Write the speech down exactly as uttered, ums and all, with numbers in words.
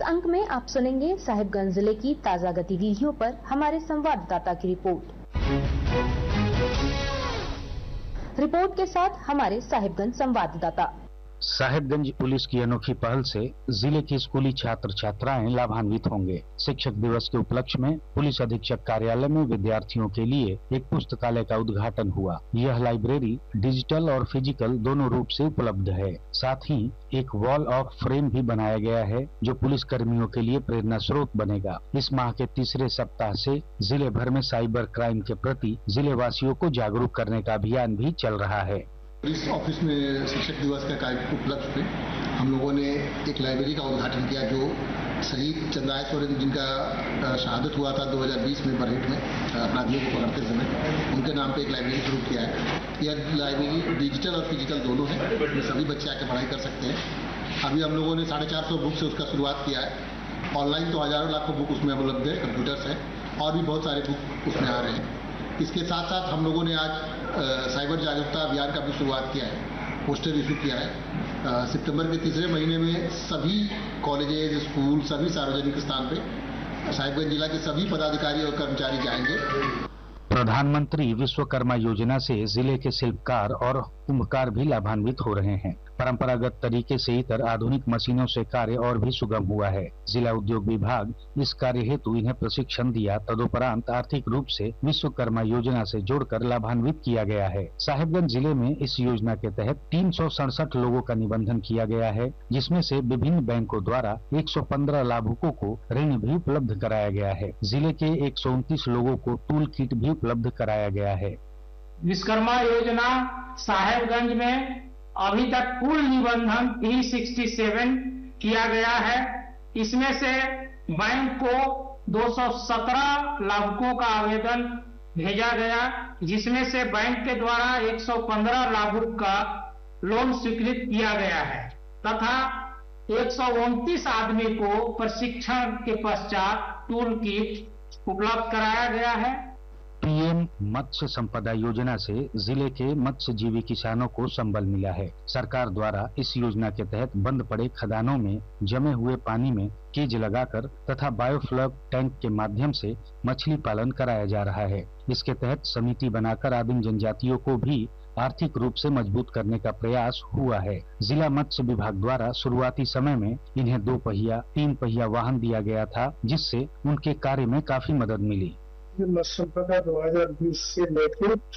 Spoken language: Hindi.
अंक में आप सुनेंगे साहिबगंज जिले की ताजा गतिविधियों पर हमारे संवाददाता की रिपोर्ट। रिपोर्ट के साथ हमारे साहिबगंज संवाददाता। साहिबगंज पुलिस की अनोखी पहल से जिले के स्कूली छात्र छात्राएं लाभान्वित होंगे। शिक्षक दिवस के उपलक्ष्य में पुलिस अधीक्षक कार्यालय में विद्यार्थियों के लिए एक पुस्तकालय का उद्घाटन हुआ। यह लाइब्रेरी डिजिटल और फिजिकल दोनों रूप से उपलब्ध है। साथ ही एक वॉल ऑफ फ्रेम भी बनाया गया है जो पुलिस कर्मियों के लिए प्रेरणा स्रोत बनेगा। इस माह के तीसरे सप्ताह से जिले भर में साइबर क्राइम के प्रति जिले वासियों को जागरूक करने का अभियान भी चल रहा है। पुलिस ऑफिस में शिक्षक दिवस का कार्यक्रम उपलक्ष्य पे हम लोगों ने एक लाइब्रेरी का उद्घाटन किया जो शहीद चंद्राय सोरेन जिनका शहादत हुआ था दो हज़ार बीस में बरहेट में अपराधियों को पकड़ते समय, उनके नाम पे एक लाइब्रेरी शुरू किया है। यह लाइब्रेरी डिजिटल और फिजिकल दोनों है, सभी बच्चे आके पढ़ाई कर सकते हैं। अभी हम लोगों ने साढ़े चार सौ बुक से उसका शुरुआत किया है। ऑनलाइन तो हजारों लाखों बुक उसमें उपलब्ध है, कंप्यूटर्स है और भी बहुत सारे बुक उसमें आ रहे हैं। इसके साथ साथ हम लोगों ने आज साइबर जागरूकता अभियान का भी शुरुआत किया है, पोस्टर इशू किया है। सितंबर के तीसरे महीने में सभी कॉलेजेस, स्कूल, सभी सार्वजनिक स्थान पे साहिबगंज जिला के सभी पदाधिकारी और कर्मचारी जाएंगे। प्रधानमंत्री विश्वकर्मा योजना से जिले के शिल्पकार और कुंभकार भी लाभान्वित हो रहे हैं। परंपरागत तरीके से इतर आधुनिक मशीनों से कार्य और भी सुगम हुआ है। जिला उद्योग विभाग इस कार्य हेतु इन्हें प्रशिक्षण दिया, तदुपरांत आर्थिक रूप से विश्वकर्मा योजना से जोड़कर लाभान्वित किया गया है। साहिबगंज जिले में इस योजना के तहत तीन सौ सड़सठ लोगों का निबंधन किया गया है, जिसमें से विभिन्न बैंकों द्वारा एक सौ पंद्रह लाभुकों को ऋण भी उपलब्ध कराया गया है। जिले के एक सौ उनतीस लोगों को टूल किट भी उपलब्ध कराया गया है। विश्वकर्मा योजना साहिबगंज में अभी तक कुल निबंधन तीन सौ सरसठ किया गया है। इसमें से बैंक को दो सौ सत्रह लाभुकों का आवेदन भेजा गया, जिसमें से बैंक के द्वारा एक सौ पंद्रह लाभुक का लोन स्वीकृत किया गया है तथा एक सौ उनतीस आदमी को प्रशिक्षण के पश्चात टूल किट उपलब्ध कराया गया है। पीएम मत्स्य संपदा योजना से जिले के मत्स्यजीवी किसानों को संबल मिला है। सरकार द्वारा इस योजना के तहत बंद पड़े खदानों में जमे हुए पानी में केज लगाकर तथा बायोफ्लॉग टैंक के माध्यम से मछली पालन कराया जा रहा है। इसके तहत समिति बनाकर आदिम जनजातियों को भी आर्थिक रूप से मजबूत करने का प्रयास हुआ है। जिला मत्स्य विभाग द्वारा शुरुआती समय में इन्हें दो पहिया, तीन पहिया वाहन दिया गया था, जिससे उनके कार्य में काफी मदद मिली। मत्स्य संपदा दो हज़ार बीस से लेकर